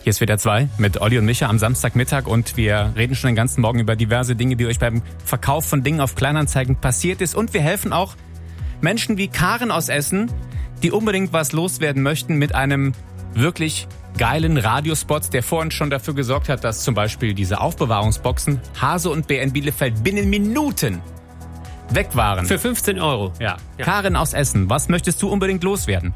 Hier ist WDR 2 mit Olli und Micha am Samstagmittag und wir reden schon den ganzen Morgen über diverse Dinge, die euch beim Verkauf von Dingen auf Kleinanzeigen passiert ist. Und wir helfen auch Menschen wie Karen aus Essen, die unbedingt was loswerden möchten mit einem wirklich geilen Radiospot, der vorhin schon dafür gesorgt hat, dass zum Beispiel diese Aufbewahrungsboxen Hase und Bär in Bielefeld binnen Minuten weg waren. Für 15 Euro. Ja. Karen aus Essen, was möchtest du unbedingt loswerden?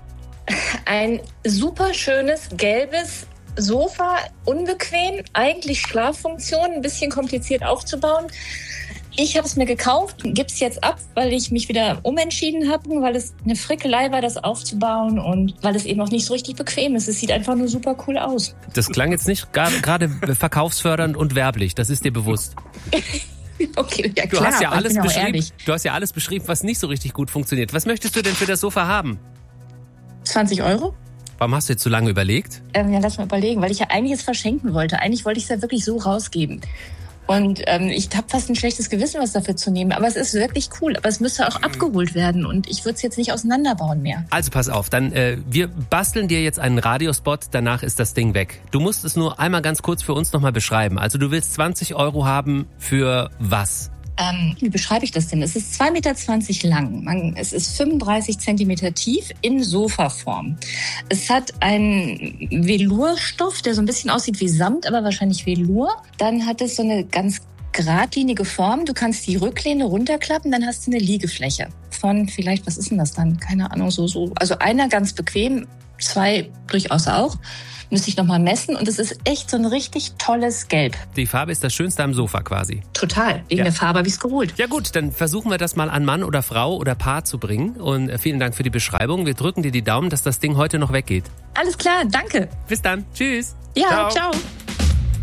Ein super schönes, gelbes Sofa, unbequem, eigentlich Schlaffunktion, ein bisschen kompliziert aufzubauen. Ich habe es mir gekauft, gebe es jetzt ab, weil ich mich wieder umentschieden habe, weil es eine Frickelei war, das aufzubauen und weil es eben auch nicht so richtig bequem ist. Es sieht einfach nur super cool aus. Das klang jetzt nicht gerade verkaufsfördernd und werblich, das ist dir bewusst. Okay, ja klar, du hast ja alles beschrieben, was nicht so richtig gut funktioniert. Was möchtest du denn für das Sofa haben? 20 Euro? Warum hast du jetzt so lange überlegt? Ja, lass mal überlegen, weil ich ja eigentlich es verschenken wollte. Eigentlich wollte ich es ja wirklich so rausgeben. Und ich habe fast ein schlechtes Gewissen, was dafür zu nehmen. Aber es ist wirklich cool. Aber es müsste auch abgeholt werden. Und ich würde es jetzt nicht auseinanderbauen mehr. Also pass auf, dann wir basteln dir jetzt einen Radiospot. Danach ist das Ding weg. Du musst es nur einmal ganz kurz für uns nochmal beschreiben. Also du willst 20 Euro haben für was? Wie beschreibe ich das denn? Es ist 2,20 Meter lang. Es ist 35 Zentimeter tief in Sofaform. Es hat einen Velourstoff, der so ein bisschen aussieht wie Samt, aber wahrscheinlich Velour. Dann hat es so eine ganz geradlinige Form. Du kannst die Rücklehne runterklappen, dann hast du eine Liegefläche von vielleicht, was ist denn das dann? Keine Ahnung, so. Also einer ganz bequem, 2 durchaus auch. Müsste ich nochmal messen und es ist echt so ein richtig tolles Gelb. Die Farbe ist das Schönste am Sofa quasi. Total, wegen der Farbe habe ich es geholt. Ja gut, dann versuchen wir das mal an Mann oder Frau oder Paar zu bringen und vielen Dank für die Beschreibung. Wir drücken dir die Daumen, dass das Ding heute noch weggeht. Alles klar, danke. Bis dann, tschüss. Ja, ciao.